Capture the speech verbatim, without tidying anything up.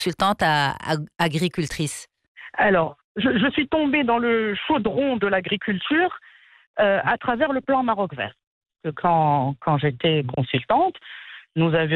consultante à, à, agricultrice? Alors, je, je suis tombée dans le chaudron de l'agriculture euh, à travers le plan Maroc Vert. Quand, quand j'étais consultante, nous avions